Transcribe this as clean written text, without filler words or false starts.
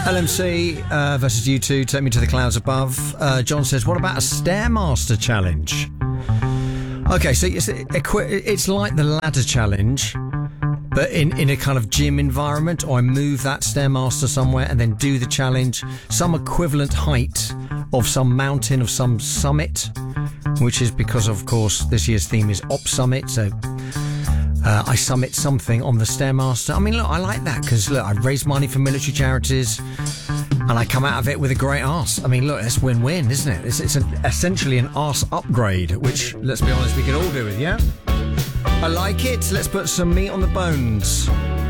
LMC versus U2, Take Me to the Clouds Above. John says, what about a Stairmaster challenge? Okay, so it's like the ladder challenge, but in a kind of gym environment, or I move that Stairmaster somewhere and then do the challenge, some equivalent height of some mountain, of some summit, which is because, of course, this year's theme is Op Summit, so I summit something on the Stairmaster. I mean, look, I like that because, look, I raise money for military charities and I come out of it with a great arse. I mean, look, it's win-win, isn't it? It's essentially an arse upgrade, which, let's be honest, we could all do with, yeah? I like it. Let's put some meat on the bones.